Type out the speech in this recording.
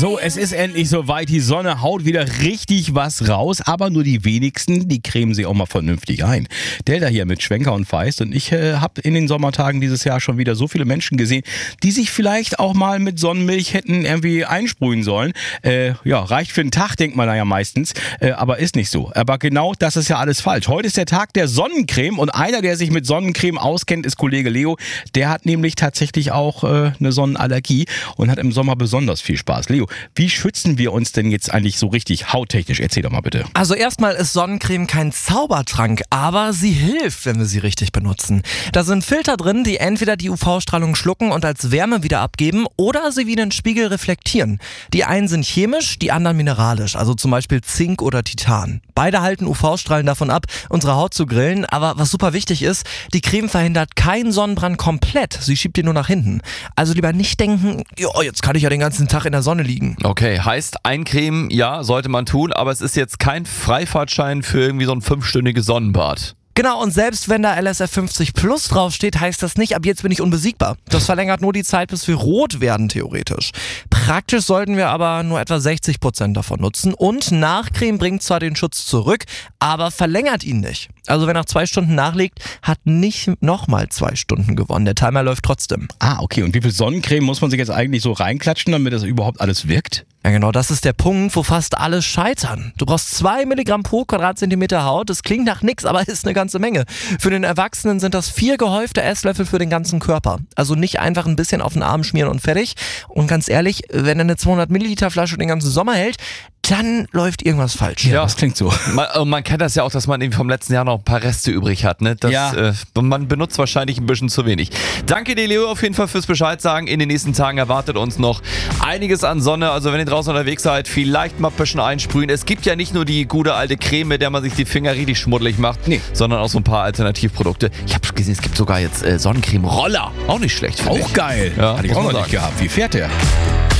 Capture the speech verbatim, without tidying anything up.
So, es ist endlich soweit. Die Sonne haut wieder richtig was raus, aber nur die wenigsten, die cremen sie auch mal vernünftig ein. Delta hier mit Schwenker und Feist und ich äh, habe in den Sommertagen dieses Jahr schon wieder so viele Menschen gesehen, die sich vielleicht auch mal mit Sonnenmilch hätten irgendwie einsprühen sollen. Äh, ja, reicht für einen Tag, denkt man da ja meistens, äh, aber ist nicht so. Aber genau das ist ja alles falsch. Heute ist der Tag der Sonnencreme und einer, der sich mit Sonnencreme auskennt, ist Kollege Leo. Der hat nämlich tatsächlich auch äh, eine Sonnenallergie und hat im Sommer besonders viel Spaß. Leo, wie schützen wir uns denn jetzt eigentlich so richtig hauttechnisch? Erzähl doch mal bitte. Also erstmal ist Sonnencreme kein Zaubertrank, aber sie hilft, wenn wir sie richtig benutzen. Da sind Filter drin, die entweder die U V-Strahlung schlucken und als Wärme wieder abgeben oder sie wie einen Spiegel reflektieren. Die einen sind chemisch, die anderen mineralisch, also zum Beispiel Zink oder Titan. Beide halten U V-Strahlen davon ab, unsere Haut zu grillen, aber was super wichtig ist, die Creme verhindert keinen Sonnenbrand komplett, sie schiebt ihn nur nach hinten. Also lieber nicht denken, jo, jetzt kann ich ja den ganzen Tag in der Sonne liegen. Okay, heißt eincremen, ja, sollte man tun, aber es ist jetzt kein Freifahrtschein für irgendwie so ein fünfstündiges Sonnenbad. Genau, und selbst wenn da L S F fünfzig plus draufsteht, heißt das nicht, ab jetzt bin ich unbesiegbar. Das verlängert nur die Zeit, bis wir rot werden, theoretisch. Praktisch sollten wir aber nur etwa sechzig Prozent davon nutzen und Nachcreme bringt zwar den Schutz zurück, aber verlängert ihn nicht. Also wer nach zwei Stunden nachlegt, hat nicht nochmal zwei Stunden gewonnen. Der Timer läuft trotzdem. Ah, okay. Und wie viel Sonnencreme muss man sich jetzt eigentlich so reinklatschen, damit das überhaupt alles wirkt? Ja genau, das ist der Punkt, wo fast alle scheitern. Du brauchst zwei Milligramm pro Quadratzentimeter Haut. Das klingt nach nix, aber ist eine ganze Menge. Für den Erwachsenen sind das vier gehäufte Esslöffel für den ganzen Körper. Also nicht einfach ein bisschen auf den Arm schmieren und fertig. Und ganz ehrlich, wenn eine zweihundert Milliliter Flasche den ganzen Sommer hält, dann läuft irgendwas falsch. Ja, das klingt so. Man, man kennt das ja auch, dass man eben vom letzten Jahr noch ein paar Reste übrig hat. Ne? Das, ja. äh, man benutzt wahrscheinlich ein bisschen zu wenig. Danke dir, Leo, auf jeden Fall fürs Bescheid sagen. In den nächsten Tagen erwartet uns noch einiges an Sonne. Also wenn ihr draußen unterwegs seid, vielleicht mal ein bisschen einsprühen. Es gibt ja nicht nur die gute alte Creme, mit der man sich die Finger richtig schmuddelig macht, nee. sondern auch so ein paar Alternativprodukte. Ich habe gesehen, es gibt sogar jetzt äh, Sonnencreme-Roller. Auch nicht schlecht, finde ich. Auch geil. Ja, Hatte ich auch noch nicht gehabt. Wie fährt der?